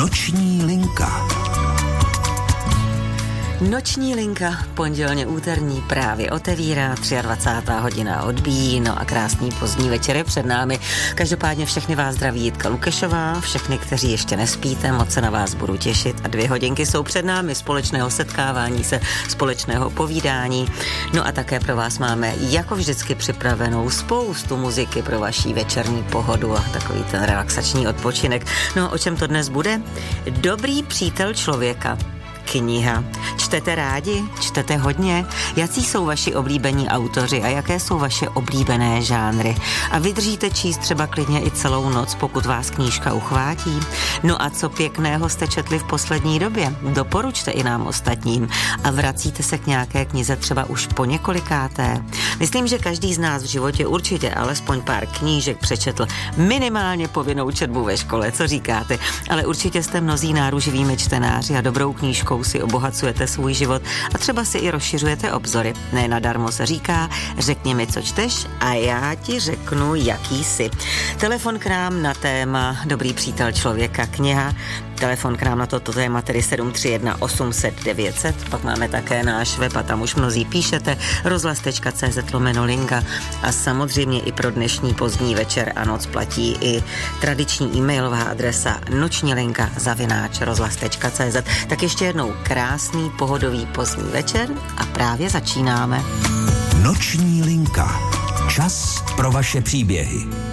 Noční linka. Noční linka, pondělně úterní, právě otevírá, 23. hodina odbíjí, no a krásný pozdní večer je před námi. Každopádně všechny vás zdraví Jitka Lukešová, všechny, kteří ještě nespíte, moc se na vás budu těšit a 2 hodinky jsou před námi společného setkávání se, společného povídání. No a také pro vás máme jako vždycky připravenou spoustu muziky pro vaší večerní pohodu a takový ten relaxační odpočinek. No a o čem to dnes bude? Dobrý přítel člověka. Kniha. Čtete rádi? Čtete hodně? Jací jsou vaši oblíbení autoři a jaké jsou vaše oblíbené žánry? A vydržíte číst třeba klidně i celou noc, pokud vás knížka uchvátí? No a co pěkného jste četli v poslední době? Doporučte i nám ostatním. A vracíte se k nějaké knize třeba už po několikáté? Myslím, že každý z nás v životě určitě alespoň pár knížek přečetl. Minimálně povinnou četbu ve škole, co říkáte? Ale určitě jste mnozí náruživými čtenáři a dobrou knížkou si obohacujete svůj život a třeba si i rozšiřujete obzory. Ne nadarmo se říká, řekni mi, co čteš a já ti řeknu, jaký jsi. Telefon k nám na téma Dobrý přítel člověka, kniha. Telefon k nám na toto téma, tedy 731 800 900. Pak máme také náš web a tam už mnozí píšete rozhlas.cz/linka a samozřejmě i pro dnešní pozdní večer a noc platí i tradiční e-mailová adresa nočnilinka@rozhlas.cz. Tak ještě jednou krásný pohodový pozdní večer a právě začínáme. Noční linka. Čas pro vaše příběhy.